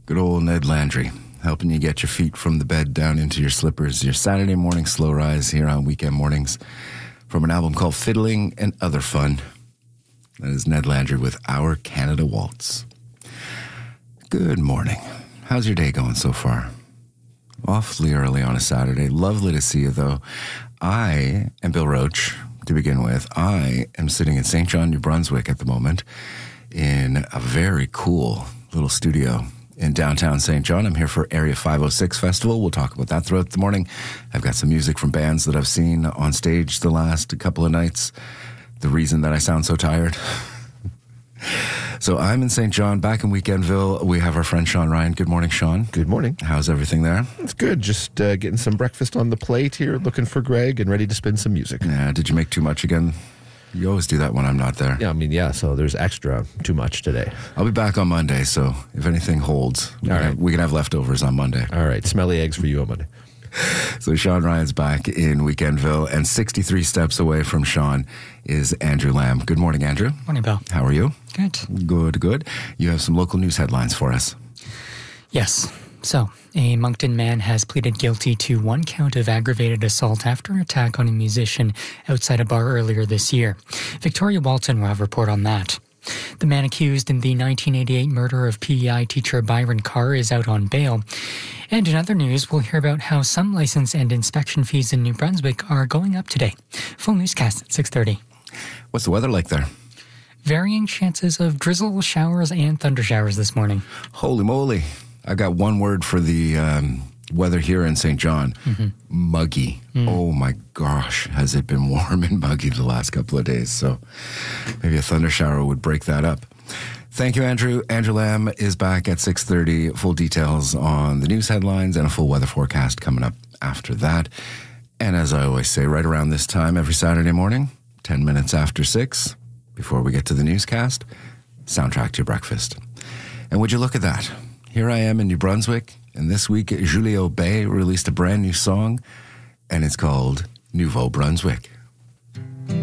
Good old Ned Landry, helping you get your feet from the bed down into your slippers. Your Saturday morning slow rise here on Weekend Mornings from an album called Fiddling and Other Fun. That is Ned Landry with Our Canada Waltz. Good morning. How's your day going so far? Awfully early on a Saturday. Lovely to see you, though. I am Bill Roach, to begin with. I am sitting in St. John, New Brunswick at the moment in a very cool little studio in downtown St. John. I'm here for Area 506 Festival. We'll talk about that throughout the morning. I've got some music from bands that I've seen on stage the last couple of nights. The reason that I sound so tired. So I'm in St. John, back in Weekendville. We have our friend Sean Ryan. Good morning, Sean. Good morning. How's everything there? It's good. Just getting some breakfast on the plate here, looking for Greg and ready to spin some music. Yeah, did you make too much again? You always do that when I'm not there. Yeah, so there's extra too much today. I'll be back on Monday, so if anything holds, we can have leftovers on Monday. All right, smelly eggs for you on Monday. So Sean Ryan's back in Weekendville, and 63 steps away from Sean is Andrew Lamb. Good morning, Andrew. Morning, Bill. How are you? Good. Good. You have some local news headlines for us. Yes. So, a Moncton man has pleaded guilty to one count of aggravated assault after an attack on a musician outside a bar earlier this year. Victoria Walton will have a report on that. The man accused in the 1988 murder of PEI teacher Byron Carr is out on bail. And in other news, we'll hear about how some license and inspection fees in New Brunswick are going up today. Full newscast at 6:30. What's the weather like there? Varying chances of drizzle, showers, and thunder showers this morning. Holy moly. I got one word for the weather here in St. John. Muggy. Oh my gosh, has it been warm and muggy the last couple of days. So maybe a thunder shower would break that up. Thank you, Andrew. Andrew Lamb is back at 6:30. Full details on the news headlines and a full weather forecast coming up after that. And as I always say, right around this time every Saturday morning, 10 minutes after 6, before we get to the newscast, soundtrack to your breakfast. And would you look at that? Here I am in New Brunswick, and this week Julio Bay released a brand new song, and it's called Nouveau Brunswick.